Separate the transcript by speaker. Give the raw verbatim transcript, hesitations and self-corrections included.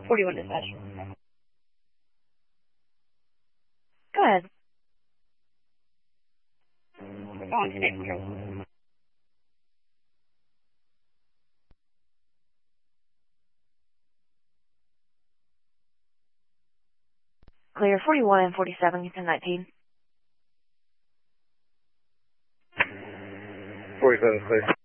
Speaker 1: forty-one dispatch. Go ahead. Go on, state control. Clear forty-one and forty-seven, ten nineteen.
Speaker 2: forty-seven, clear.